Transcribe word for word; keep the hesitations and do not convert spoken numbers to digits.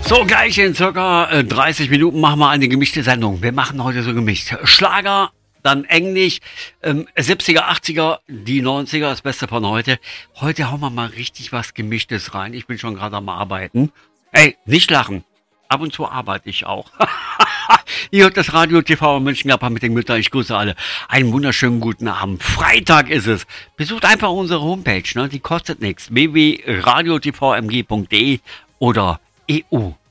So, gleich in circa äh, dreißig Minuten machen wir eine gemischte Sendung. Wir machen heute so gemischt. Schlager, dann Englisch, ähm, siebziger, achtziger, die neunziger, das Beste von heute. Heute hauen wir mal richtig was Gemischtes rein. Ich bin schon gerade am Arbeiten. Ey, nicht lachen. Ab und zu arbeite ich auch. Ihr hört das Radio T V in Mönchengladbach mit den Müttern. Ich grüße alle. Einen wunderschönen guten Abend. Freitag ist es. Besucht einfach unsere Homepage, ne? Die kostet nichts. w w w punkt radio t v m g punkt d e oder E U